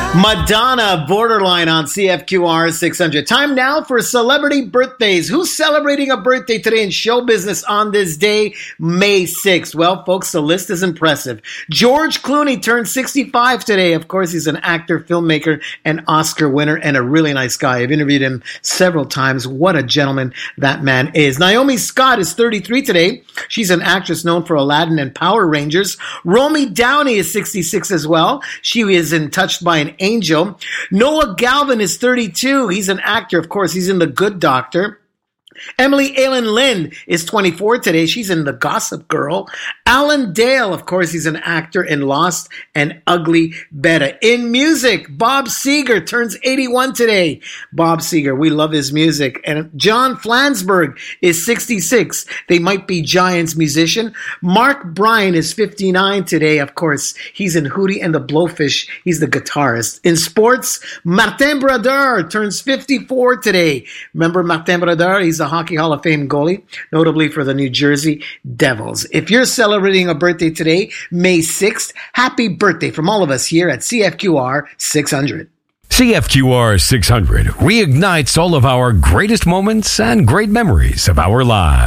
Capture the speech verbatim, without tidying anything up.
Madonna, Borderline on C F Q R six hundred. Time now for celebrity birthdays. Who's celebrating a birthday today in show business on this day, May sixth? Well, folks, the list is impressive. George Clooney turned sixty-five today. Of course, he's an actor, filmmaker, and Oscar winner, and a really nice guy. I've interviewed him several times. What a gentleman that man is. Naomi Scott is thirty-three today. She's an actress known for Aladdin and Power Rangers. Romy Downey is sixty-six as well. She is in Touched by an Angel. Noah Galvin is thirty-two. He's an actor. Of course, he's in The Good Doctor. Emily Aylan Lind is twenty-four today. She's in The Gossip Girl. Alan Dale, of course, he's an actor in Lost and Ugly Betty. In music, Bob Seger turns eighty-one today. Bob Seger, we love his music. And John Flansburgh is sixty-six. They might be Giants musician. Mark Bryan is fifty-nine today. Of course, he's in Hootie and the Blowfish. He's the guitarist. In sports, Martin Brodeur turns fifty-four today. Remember Martin Brodeur? He's a Hockey Hall of Fame goalie, notably for the New Jersey Devils. If you're celebrating a birthday today, May sixth, happy birthday from all of us here at C F Q R six hundred. C F Q R six hundred reignites all of our greatest moments and great memories of our lives.